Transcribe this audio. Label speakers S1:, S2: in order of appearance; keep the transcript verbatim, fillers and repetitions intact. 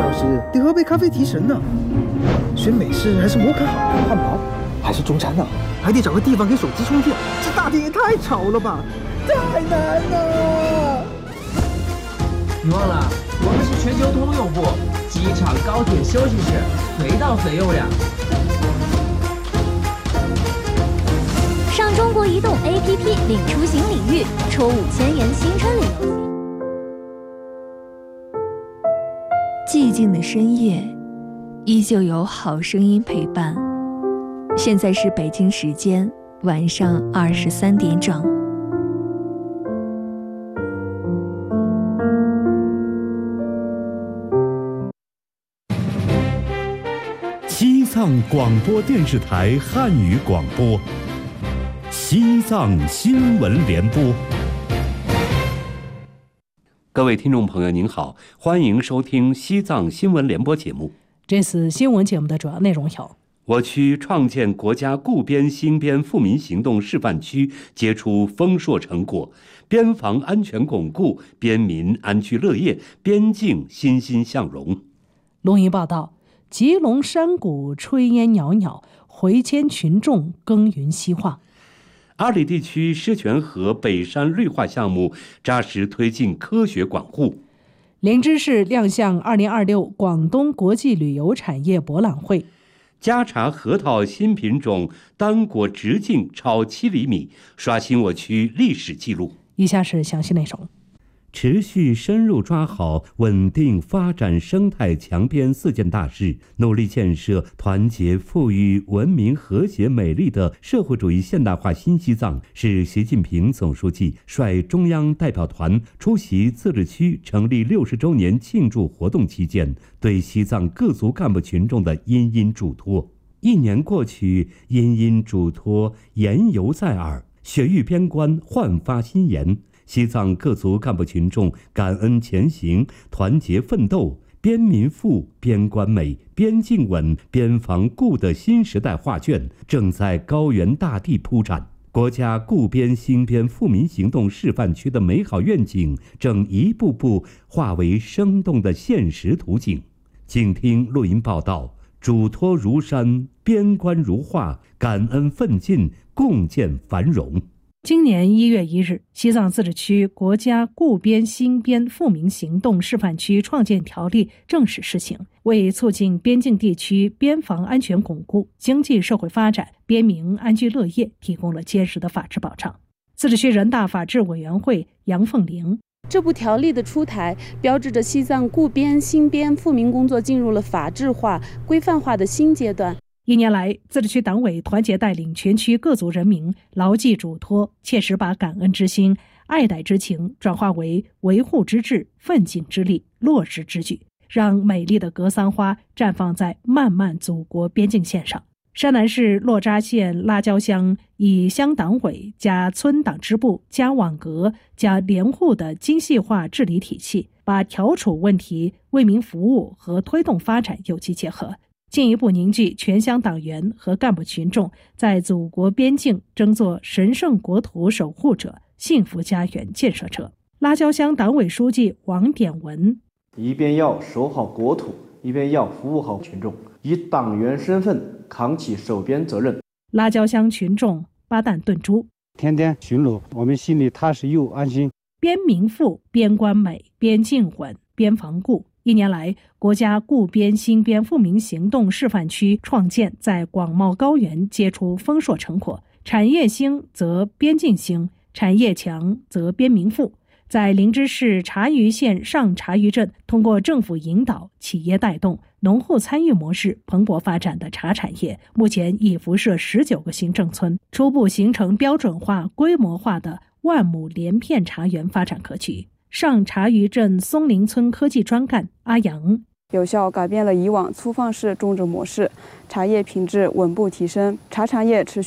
S1: 小时得喝杯咖啡提神呢。选美式还是摩卡好？汉堡还是中餐呢？还得找个地方给手机充电。这大厅也太吵了吧，太难了。
S2: 你忘了，我们是全球通用部，机场、高铁、休息室，随到随用呀。
S3: 上中国移动 A P P 领出行礼遇，抽五千元新春礼游。
S4: 寂静的深夜，依旧有好声音陪伴。现在是北京时间晚上二十三点整。
S5: 西藏广播电视台汉语广播，西藏新闻联播。各位听众朋友您好，欢迎收听西藏新闻联播节目。
S6: 这次新闻节目的主要内容有：
S5: 我区创建国家固边新边富民行动示范区结出丰硕成果，边防安全巩固，边民安居乐业，边境欣欣向荣。
S6: 录音报道：吉隆山谷炊烟袅袅，回迁群众耕耘希望。
S5: 阿里地区狮泉河北山绿化项目扎实推进科学管护。
S6: 林芝市亮相二零二六广东国际旅游产业博览会。
S5: 嘉茶核桃新品种单果直径超七厘米，刷新我区历史记录。
S6: 以下是详细内容。
S5: 持续深入抓好稳定发展生态强边四件大事，努力建设团结富裕文明和谐美丽的社会主义现代化新西藏，是习近平总书记率中央代表团出席自治区成立六十周年庆祝活动期间对西藏各族干部群众的殷殷嘱托。一年过去，殷殷嘱托言犹在耳，雪域边关焕发新颜。西藏各族干部群众感恩前行，团结奋斗，边民富、边关美、边境稳、边防固的新时代画卷正在高原大地铺展。国家固边新边富民行动示范区的美好愿景正一步步化为生动的现实图景。请听录音报道：嘱托如山，边关如画，感恩奋进，共建繁荣。
S6: 今年一月一日，西藏自治区国家固边新边富民行动示范区创建条例正式施行，为促进边境地区边防安全巩固、经济社会发展、边民安居乐业提供了坚实的法治保障。自治区人大法制委员会杨凤玲：
S7: 这部条例的出台，标志着西藏固边新边富民工作进入了法治化、规范化的新阶段。
S6: 一年来，自治区党委团结带领全区各族人民牢记嘱托，切实把感恩之心、爱戴之情转化为维护之志、奋进之力、落实之举，让美丽的格桑花绽放在漫漫祖国边境线上。山南市洛扎县拉焦乡以乡党委加村党支部加网格加联户的精细化治理体系，把调处问题、为民服务和推动发展有机结合，进一步凝聚全乡党员和干部群众在祖国边境争做神圣国土守护者、幸福家园建设者。拉焦乡党委书记王典文：
S8: 一边要守好国土，一边要服务好群众，以党员身份扛起守边责任。
S6: 拉焦乡群众巴旦炖猪：
S9: 天天巡逻，我们心里踏实又安心。
S6: 边民富、边关美、边境稳、边防固。一年来，国家固边新边富民行动示范区创建在广袤高原结出丰硕成果，产业兴则边境兴，产业强则边民富。在林芝市茶余县上茶余镇，通过政府引导、企业带动、农户参与模式蓬勃发展的茶产业，目前已辐射十九个行政村，初步形成标准化、规模化的万亩连片茶园发展格局。上茶余镇松林村科技专干阿阳：
S10: 有效改变了以往粗放式种植模式，茶叶品质稳步提升，茶产业持续